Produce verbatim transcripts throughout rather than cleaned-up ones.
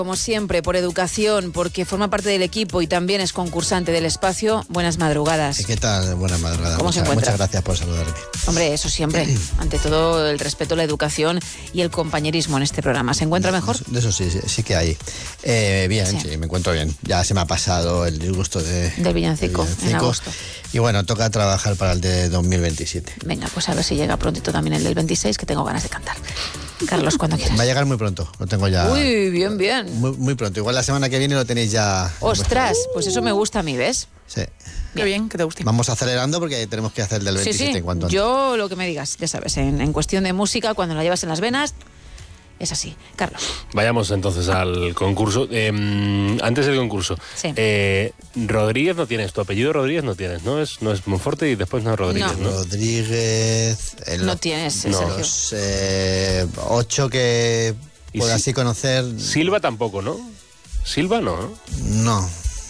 Como siempre, por educación, porque forma parte del equipo y también es concursante del espacio. Buenas madrugadas. ¿Qué tal? Buenas madrugadas. ¿Cómo muchas, se encuentra? Muchas gracias por saludarme. Hombre, eso siempre. Ante todo, el respeto, la educación y el compañerismo en este programa. ¿Se encuentra mejor? De eso sí, sí, sí que hay. Eh, bien, Sí. sí, me encuentro bien. Ya se me ha pasado el disgusto de, Del villancico, del en agosto. Y bueno, toca trabajar para el de dos mil veintisiete. Venga, pues a ver si llega prontito también el del veintiséis, que tengo ganas de cantar. Carlos, cuando quieras. Va a llegar muy pronto, lo tengo ya. Uy, bien, bien. Muy, muy pronto. Igual la semana que viene lo tenéis ya. Ostras, pues eso me gusta a mí, ¿ves? Sí. Qué bien, que te guste. Vamos acelerando porque tenemos que hacer el del Sí, veintisiete sí, en cuanto antes. yo lo que me digas, ya sabes, en, en cuestión de música, cuando la llevas en las venas, es así. Carlos. Vayamos entonces al concurso. Eh, antes del concurso, Sí. eh, Rodríguez no tienes, tu apellido Rodríguez no tienes, ¿no? Es, no es Monforte y después no es Rodríguez, No. ¿no? Rodríguez. en No los- tienes, no. Sergio. Los eh, ocho que Y puedo si- así conocer. Silva tampoco, ¿no? Silva no, ¿no? No.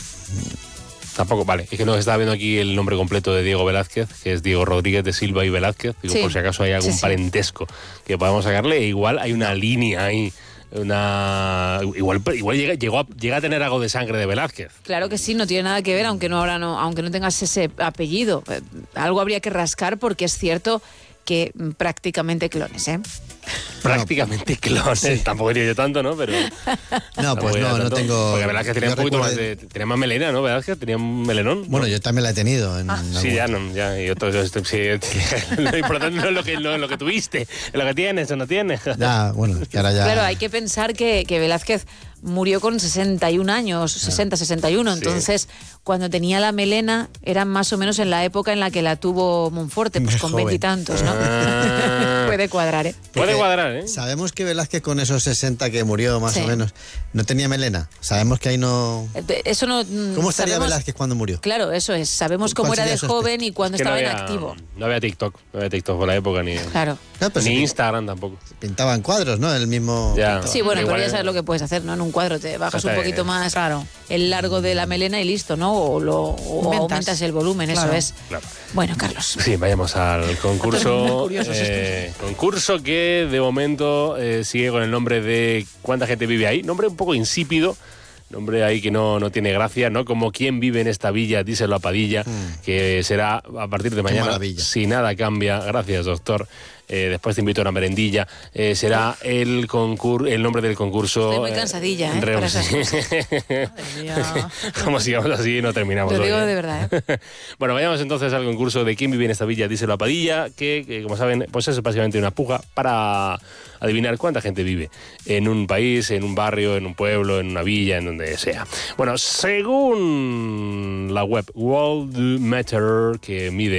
Tampoco, vale. Es que nos estaba viendo aquí el nombre completo de Diego Velázquez, que es Diego Rodríguez de Silva y Velázquez. Digo, Sí. por si acaso hay algún Sí, sí. parentesco que podamos sacarle. E igual hay una línea ahí. Una igual igual llega, llegó a, llega a tener algo de sangre de Velázquez. Claro que sí, no tiene nada que ver, aunque no ahora no, aunque no tengas ese apellido. Eh, Algo habría que rascar porque es cierto que mm, prácticamente clones, ¿eh? Prácticamente clones. Tampoco diría yo tanto, ¿no? Pero No, pues diría no, no tanto. tengo. Porque Velázquez tenía yo un poquito recuerdo- más de. Tenía más melena, ¿no? Velázquez tenía un melenón. Bueno, ¿no? yo también la he tenido. En Sí, algún- ya no, ya. Y otros, este, sí, lo importante no es lo que, no es lo que tuviste, es lo que tienes o no tienes. Ya, bueno, que ahora ya. Claro, hay que pensar que, que Velázquez murió con sesenta y un años, sesenta, sesenta y uno. Sí. Entonces, cuando tenía la melena, era más o menos en la época en la que la tuvo Monforte, pues Muy con joven. veintitantos, ¿no? Ah. Puede cuadrar, ¿eh? Puede Porque cuadrar, ¿eh? Sabemos que Velázquez con esos sesenta que murió más Sí. o menos, no tenía melena. Sabemos que ahí no. Eh, Eso no. mm, ¿Cómo estaría sabemos- Velázquez cuando murió? Claro, eso es. Sabemos cómo ¿Cuál era de sería su aspecto? joven y cuando Es que no estaba en había- activo. No había TikTok, no había TikTok por la época, ni, Claro. Claro, pero ni sí Instagram tampoco. pintaban cuadros, ¿no? El mismo. Ya. pintaba. Sí, bueno, Igual- pero ya sabes lo que puedes hacer, ¿no? En un cuadro te bajas un Exacto, poquito eh. más Claro. el largo de la melena y listo, ¿no? O, lo, o Inventas. aumentas el volumen, Claro. eso es. Claro. Bueno, Carlos. Sí, vayamos al concurso. Curiosos eh, concurso que de momento eh, sigue con el nombre de ¿cuánta gente vive ahí? Nombre un poco insípido. Nombre ahí que no, no tiene gracia, ¿no? Como ¿quién vive en esta villa? Díselo a Padilla, que será a partir de mañana, maravilla. si nada cambia. Gracias, doctor. Eh, después te invito a una merendilla. Eh, será el concur el nombre del concurso. Estoy muy cansadilla, ¿eh? re- Para esas Ya. Como sigamos así y no terminamos. Lo hoy, digo ¿eh? de verdad, ¿eh? Bueno, vayamos entonces al concurso de quién vive en esta villa, díselo a Padilla, que, que, como saben, pues es básicamente una puja para adivinar cuánta gente vive en un país, en un barrio, en un pueblo, en una villa, en donde sea. Bueno, según la web World Matter, que mide